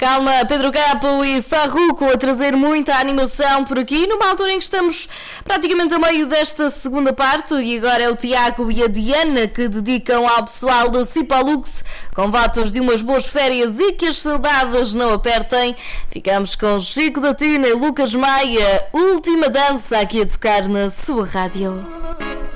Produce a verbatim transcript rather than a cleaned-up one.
Calma, Pedro Capo e Farruko a trazer muita animação por aqui, numa altura em que estamos praticamente a meio desta segunda parte, e agora é o Tiago e a Diana que dedicam ao pessoal da Cipolux, com votos de umas boas férias e que as saudades não apertem. Ficamos com Chico da Tina e Lucas Maia, Última Dança, aqui a tocar na sua rádio.